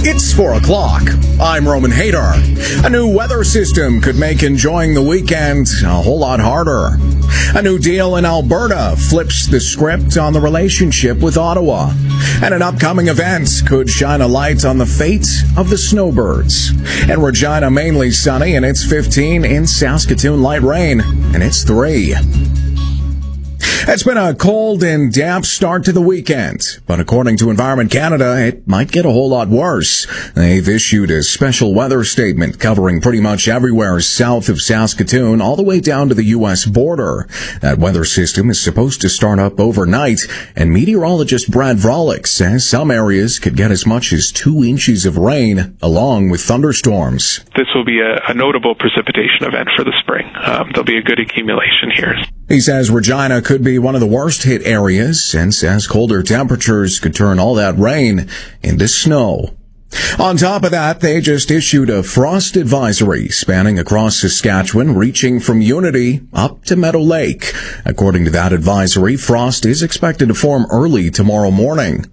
It's 4 o'clock. I'm Roman Hader. A new weather system could make enjoying the weekend a whole lot harder. A new deal in Alberta flips the script on the relationship with Ottawa. And an upcoming event could shine a light on the fate of the snowbirds. In Regina, mainly sunny, and it's 15. In Saskatoon, light rain, and it's 3. It's been a cold and damp start to the weekend, but according to Environment Canada, it might get a whole lot worse. They've issued a special weather statement covering pretty much everywhere south of Saskatoon, all the way down to the U.S. border. That weather system is supposed to start up overnight, and meteorologist Brad Vrolick says some areas could get as much as 2 inches of rain, along with thunderstorms. This will be a notable precipitation event for the spring. There'll be a good accumulation here. He says Regina could be one of the worst hit areas and says colder temperatures could turn all that rain into snow. On top of that, they just issued a frost advisory spanning across Saskatchewan, reaching from Unity up to Meadow Lake. According to that advisory, frost is expected to form early tomorrow morning.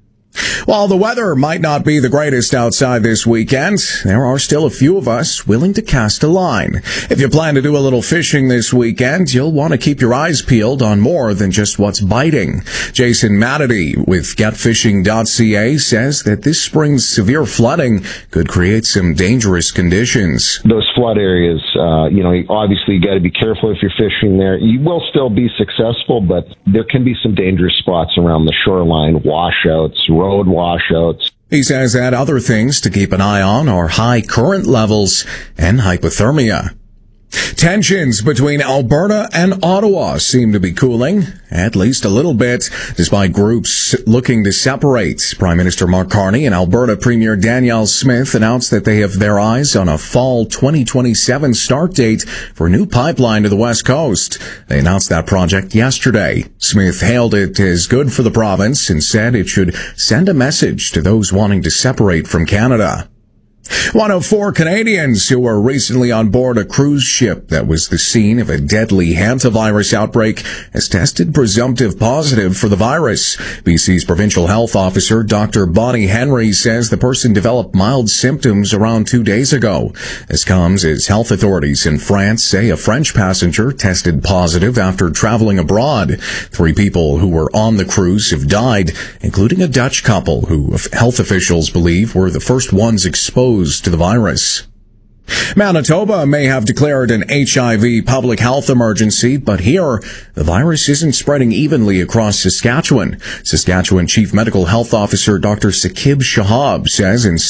While the weather might not be the greatest outside this weekend, there are still a few of us willing to cast a line. If you plan to do a little fishing this weekend, you'll want to keep your eyes peeled on more than just what's biting. Jason Matity with GetFishing.ca says that this spring's severe flooding could create some dangerous conditions. Those flood areas, obviously you got to be careful if you're fishing there. You will still be successful, but there can be some dangerous spots around the shoreline, washouts, road washouts. He says that other things to keep an eye on are high current levels and hypothermia. Tensions between Alberta and Ottawa seem to be cooling, at least a little bit, despite groups looking to separate. Prime Minister Mark Carney and Alberta Premier Danielle Smith announced that they have their eyes on a fall 2027 start date for a new pipeline to the West Coast. They announced that project yesterday. Smith hailed it as good for the province and said it should send a message to those wanting to separate from Canada. One of 4 Canadians who were recently on board a cruise ship that was the scene of a deadly hantavirus outbreak has tested presumptive positive for the virus. BC's provincial health officer, Dr. Bonnie Henry, says the person developed mild symptoms around 2 days ago. This comes as health authorities in France say a French passenger tested positive after traveling abroad. 3 people who were on the cruise have died, including a Dutch couple who health officials believe were the first ones exposed to the virus. Manitoba may have declared an HIV public health emergency, but here, the virus isn't spreading evenly across Saskatchewan. Saskatchewan Chief Medical Health Officer Dr. Saqib Shahab says in